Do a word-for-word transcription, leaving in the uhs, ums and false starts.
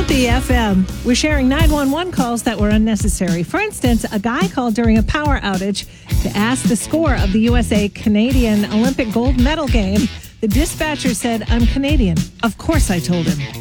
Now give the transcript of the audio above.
Whoopee F M. We're sharing nine one one calls that were unnecessary. For instance, a guy called during a power outage to ask the score of the U S A-Canadian Olympic gold medal game. The dispatcher said, "I'm Canadian." Of course I told him.